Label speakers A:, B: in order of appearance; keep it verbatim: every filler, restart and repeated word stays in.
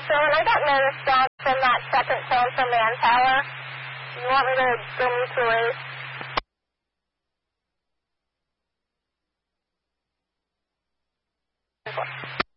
A: Sherman, I got no response from that second phone from Manpower. You want me to go mutual aid?